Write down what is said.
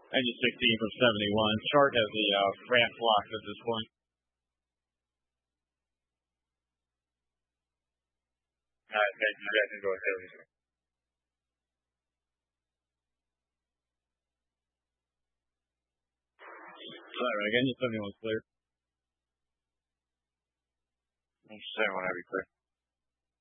Engine 16 from 71. Chart has the ramp locked at this point. All right, thank you. You guys can go ahead. All right, engine 71 is clear. Engine 71, have you clear?